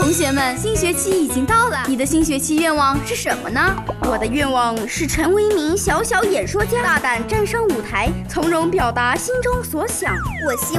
同学们，新学期已经到了，你的新学期愿望是什么呢？ 我的愿望是成为一名小小演说家，大胆站上舞台，从容表达心中所想。我希